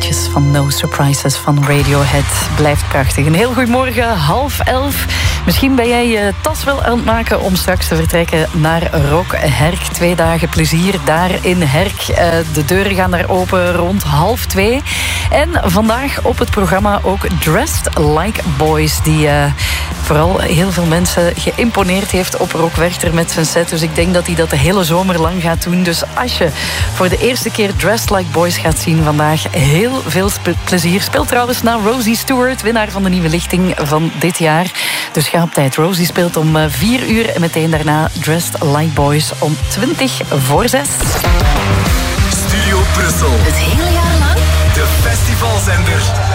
liedjes van No Surprises van Radiohead. Blijft prachtig. Een heel goedemorgen, 10:30. Misschien ben jij je tas wel aan het maken om straks te vertrekken naar Rock Herk. 2 dagen plezier daar in Herk. De deuren gaan daar open rond 1:30. En vandaag op het programma ook Dressed Like Boys, die vooral heel veel mensen geïmponeerd heeft op Rock Werchter met zijn set. Dus ik denk dat hij dat de hele zomer lang gaat doen. Dus als je voor de eerste keer Dressed Like Boys gaat zien vandaag, heel veel plezier. Speelt trouwens naar Rosie Stewart, winnaar van de nieuwe lichting van dit jaar. Dus ga op tijd. Rosie speelt om 4:00 en meteen daarna Dressed Like Boys om 6:20. Studio Brussel. Het hele jaar lang. De festivalzender